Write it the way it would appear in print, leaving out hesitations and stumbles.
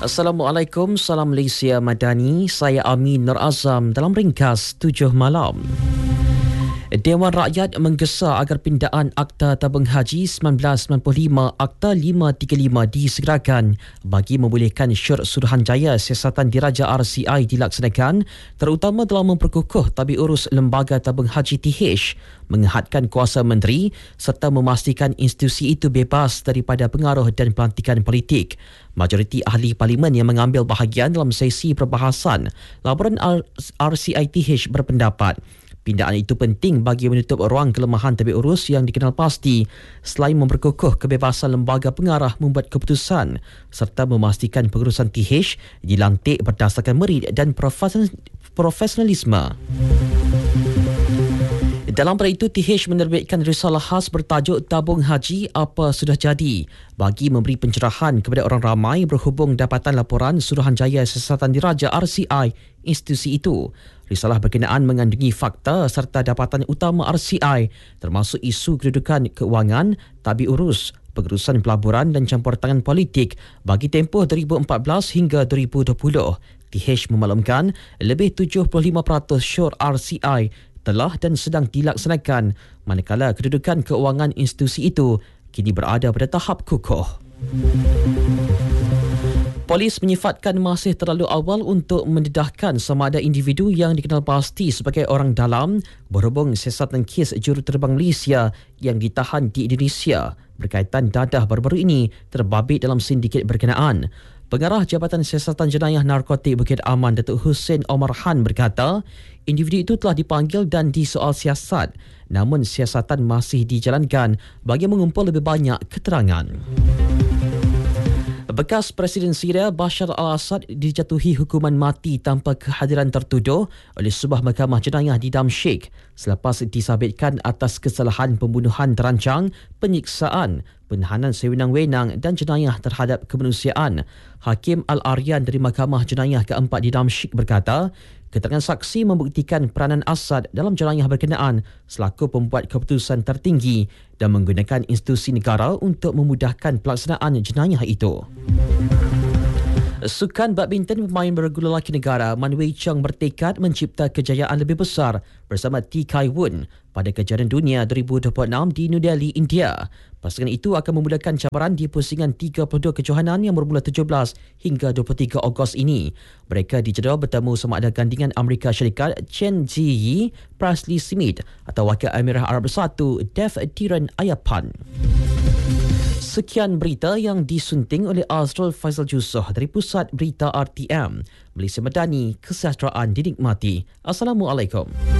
Assalamualaikum, salam Malaysia Madani. Saya Amin Nur Azam dalam ringkas 7 malam. Dewan Rakyat menggesa agar pindaan Akta Tabung Haji 1995 Akta 535 disegerakan bagi membolehkan syur Suruhanjaya Siasatan Diraja RCI dilaksanakan, terutama dalam memperkukuh tabik urus Lembaga Tabung Haji TH, menghadkan kuasa menteri serta memastikan institusi itu bebas daripada pengaruh dan pelantikan politik. Majoriti ahli parlimen yang mengambil bahagian dalam sesi perbahasan laporan RCITH berpendapat pindaan itu penting bagi menutup ruang kelemahan tabik urus yang dikenal pasti selain memperkukuh kebebasan lembaga pengarah membuat keputusan serta memastikan pengurusan TH dilantik berdasarkan merit dan profesionalisme. Dalam pada itu, TH menerbitkan risalah khas bertajuk Tabung Haji Apa Sudah Jadi bagi memberi pencerahan kepada orang ramai berhubung dapatan laporan Suruhanjaya Siasatan Diraja RCI institusi itu. Risalah berkenaan mengandungi fakta serta dapatan utama RCI termasuk isu kedudukan keuangan, tabik urus, pengurusan pelaburan dan campur tangan politik bagi tempoh 2014 hingga 2020. TH memaklumkan lebih 75% syur RCI telah dan sedang dilaksanakan, manakala kedudukan keuangan institusi itu kini berada pada tahap kukuh. Polis menyifatkan masih terlalu awal untuk mendedahkan sama ada individu yang dikenal pasti sebagai orang dalam berhubung siasatan kes juruterbang Malaysia yang ditahan di Indonesia berkaitan dadah baru-baru ini terbabit dalam sindiket berkenaan. Pengarah Jabatan Siasatan Jenayah Narkotik Bukit Aman, Datuk Hussein Omar Han berkata, individu itu telah dipanggil dan disoal siasat, namun siasatan masih dijalankan bagi mengumpul lebih banyak keterangan. Bekas Presiden Syria Bashar al-Assad dijatuhi hukuman mati tanpa kehadiran tertuduh oleh sebuah mahkamah jenayah di Damsyik selepas disabitkan atas kesalahan pembunuhan terancang, penyiksaan, penahanan sewenang-wenang dan jenayah terhadap kemanusiaan. Hakim Al-Aryan dari Mahkamah Jenayah keempat di Damsyik berkata, keterangan saksi membuktikan peranan Assad dalam jenayah berkenaan selaku pembuat keputusan tertinggi dan menggunakan institusi negara untuk memudahkan pelaksanaan jenayah itu. Sukan badminton pemain bergula lelaki negara Man Wei Cheng bertekad mencipta kejayaan lebih besar bersama T. Kai Woon pada kejuaraan dunia 2026 di New Delhi, India. Pasangan itu akan memulakan cabaran di pusingan 32 kejohanan yang bermula 17 hingga 23 Ogos ini. Mereka dijadual bertemu sama ada gandingan Amerika Syarikat Chen Ziyi, Presley Smith atau wakil Emirah Arab Bersatu Dev Tiran Ayapan. Sekian berita yang disunting oleh Azrul Faizal Jusoh dari Pusat Berita RTM. Malaysia Madani, kesejahteraan dinikmati. Assalamualaikum.